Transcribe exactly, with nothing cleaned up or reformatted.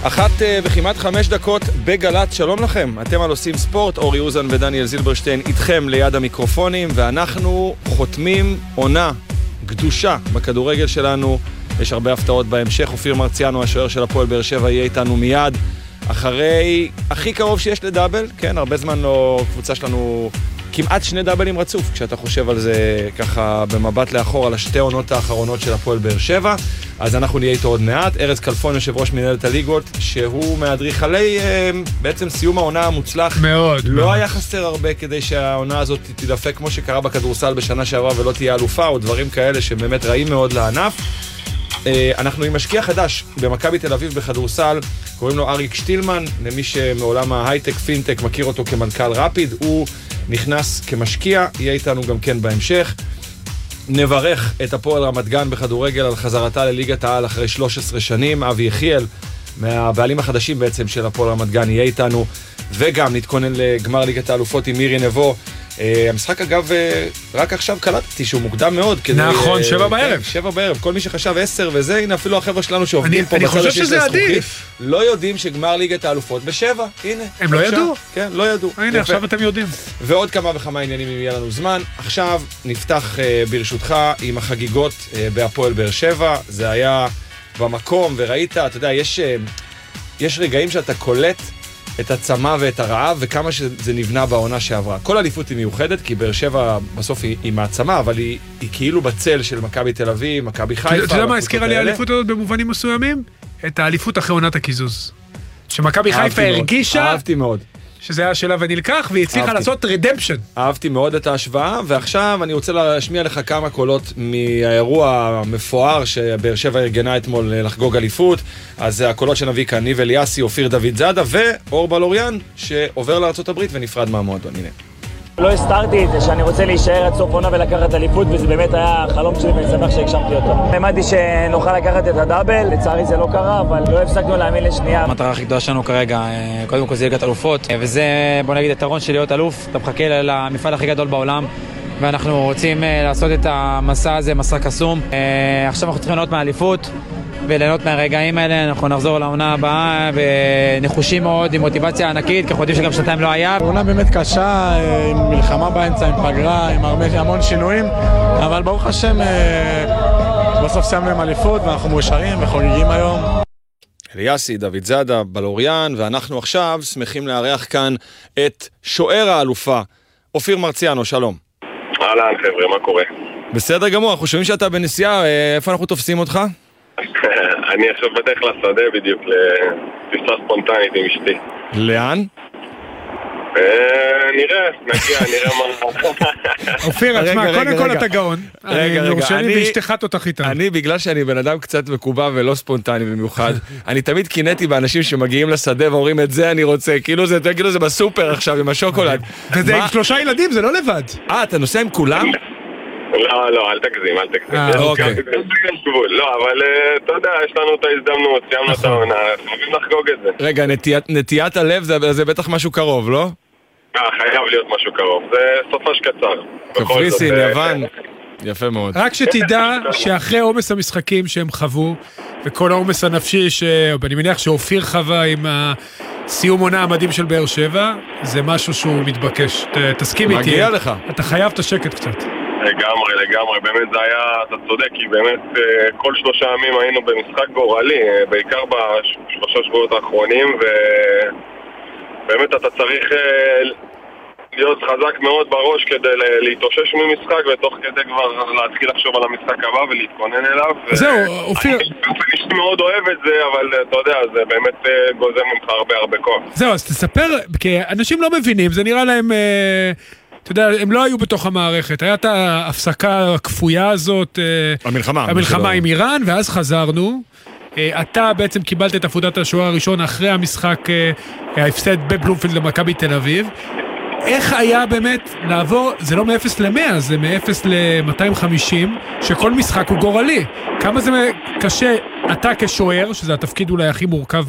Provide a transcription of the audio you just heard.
אחת וכמעט חמש דקות בגלת, שלום לכם. אתם על עושים ספורט, אורי אוזן ודניאל זילברשטיין איתכם ליד המיקרופונים, ואנחנו חותמים עונה גדושה בכדורגל שלנו. יש הרבה הפתעות בהמשך. אופיר מרציאנו, השוער של הפועל באר שבע, יהיה איתנו מיד אחרי הכי קרוב שיש לדאבל. כן, הרבה זמן לא, קבוצה שלנו כמעט שני דאבלים רצוף, כשאתה חושב על זה ככה במבט לאחור, על השתי עונות האחרונות של הפועל באר שבע. אז אנחנו נהיה איתו עוד מעט. ארז כלפון, יושב ראש מנהלת הליגות, שהוא מאדריכלי בעצם סיום העונה המוצלח. מאוד. לא מאוד. היה חסר הרבה כדי שהעונה הזאת תדפק כמו שקרה בכדורסל בשנה שעברה ולא תהיה אלופה, או דברים כאלה שבאמת רעים מאוד לענף. אנחנו עם משקיע חדש במכבי תל אביב בכדורסל, קוראים לו אריק שטילמן, למי שמעולם ההייטק פינטק מכיר אותו כמנכ"ל רפיד. הוא נכנס כמשקיע, יהיה איתנו גם כן בהמשך. נברך את הפועל רמת גן בכדורגל על חזרתה לליגת העל אחרי שלוש עשרה שנים. אבי יחיאל, מהבעלים החדשים בעצם של הפועל רמת גן, יהיה איתנו, וגם נתכונן לגמר ליגת האלופות עם מירי נבו. Uh, המשחק אגב uh, רק עכשיו קלטתי שהוא מוקדם מאוד כדי, נכון, uh, שבע בערב כן, שבע בערב, כל מי שחשב עשר וזה, הנה אפילו החבר'ה שלנו שעובדים אני, פה אני בצד חושב השני שזה של הזכוכית, עדיף. לא יודעים שגמר ליגת האלופות בשבע, הנה הם לא עכשיו, ידעו? כן, לא ידעו. הנה, יפה. עכשיו אתם יודעים. ועוד כמה וכמה עניינים אם יהיה לנו זמן. עכשיו נפתח uh, ברשותך עם החגיגות uh, בהפועל באר שבע. זה היה במקום וראית, אתה יודע, יש, uh, יש רגעים שאתה קולט את הצמא ואת הרעב, וכמה שזה נבנה בעונה שעברה. כל אליפות היא מיוחדת, כי באר שבע בסוף היא, היא מעצמה, אבל היא, היא כאילו בצל של מכבי תל אביב, מכבי חיפה. אתה יודע מה הזכירה לי האליפות הזאת במובנים מסוימים? את האליפות אחרי עונת הקיזוז. שמכבי חיפה הרגישה... אהבתי מאוד. שזה היה שלה ונלקח, והיא הצליחה לעשות רדמפשן. אהבתי מאוד את ההשוואה, ועכשיו אני רוצה להשמיע לך כמה קולות מהאירוע המפואר שבאר שבע ארגנה אתמול לחגוג אליפות. אז הקולות שנביא כאן, ניב אליאסי, אופיר דוד זאדה ואור בלוריאן, שעובר לארצות הברית ונפרד מהמועדון. הנה. לא הסתרתי את זה שאני רוצה להישאר עד סוף עונה ולקחת אליפות, וזה באמת היה חלום שלי ואני שמח שהגשמתי אותו. האמנתי שנוכל לקחת את הדאבל, לצערי זה לא קרה, אבל לא הפסקנו להאמין לשנייה. המטרה הכי גדולה שלנו כרגע, קודם כל זה ליגת אלופות, וזה בוא נגיד יתרון של להיות אלוף. אתה מחכה למפעל הכי גדול בעולם, ואנחנו רוצים לעשות את המסע הזה, מסע קסום. עכשיו אנחנו צריכים ליהנות מהאליפות וליהנות מהרגעים האלה. אנחנו נחזור לעונה הבאה ונחושים מאוד, עם מוטיבציה ענקית, כי אנחנו יודעים שגם שנתיים לא היה. עונה באמת קשה, עם מלחמה באמצע, עם פגרה, עם הרבה, המון שינויים, אבל ברוך השם בסוף סיימנו עם אליפות ואנחנו מאושרים וחוגגים היום. אליאסי, דוד זאדה, בלוריאן, ואנחנו עכשיו שמחים לארח כאן את שוער האלופה, אופיר מרציאנו. שלום. אהלן חבר'ה, מה קורה? בסדר גמור, אנחנו שומעים שאתה בנסיעה, איפה אנחנו תופסים אותך? אני עכשיו בדרך לשדה בדיוק, לטיסה ספונטנית עם אשתי. לאן? נראה, נגיע, נראה מה... אופיר, תשמע, קודם כל אתה גאון. רגע, רגע, יורשה לי ואשתך תותח איתה. אני, בגלל שאני בן אדם קצת מקובע ולא ספונטני במיוחד, אני תמיד קינאתי באנשים שמגיעים לשדה ואומרים את זה אני רוצה, כאילו זה כאילו זה בסופר עכשיו עם השוקולד. וזה עם שלושה ילדים, זה לא לבד. אה, אתה נוסע עם כולם? לא, לא, אל תגזים, אל תגזים. אה, אוקיי. לא, אבל אתה יודע, יש לנו את ההזדמנות, סיימנו את העונה, חייבים לחגוג את זה. רגע, נטיית הלב זה בטח משהו קרוב, לא? אה, חייב להיות משהו קרוב, זה סופש קצר. קפריסין, יוון, יפה מאוד. רק שתדע שאחרי עומס המשחקים שהם חוו, וכל העומס הנפשי שאני מניח שאופיר חווה עם הסיום עונה המדהים של באר שבע, זה משהו שהוא מתבקש. תסכים איתי. מגיע לך. אתה חייב את השקט קצת. לגמרי, לגמרי, באמת זה היה, אתה צודק, כי באמת כל שלושה ימים היינו במשחק גורלי, בעיקר בשלושה שבועות האחרונים, ובאמת אתה צריך להיות חזק מאוד בראש כדי להתאושש ממשחק, ותוך כדי כבר להתחיל לחשוב על המשחק הבא ולהתכונן אליו. זהו, אופיר. אני מאוד אוהב את זה, אבל אתה יודע, זה באמת גוזם ממך הרבה הרבה כוח. זהו, אז תספר, כי אנשים לא מבינים, זה נראה להם... אתה יודע, הם לא היו בתוך המערכת, היה את ההפסקה הכפויה הזאת, המלחמה, המלחמה עם איראן, ואז חזרנו. אתה בעצם קיבלת את עבודת השוער הראשון אחרי המשחק, ההפסד בבלומפילד למכבי תל אביב. איך היה באמת לעבור, זה לא מ-אפס ל-מאה, זה מ-אפס ל-מאתיים וחמישים, שכל משחק הוא גורלי. כמה זה קשה, אתה כשוער, שזה התפקיד אולי הכי מורכב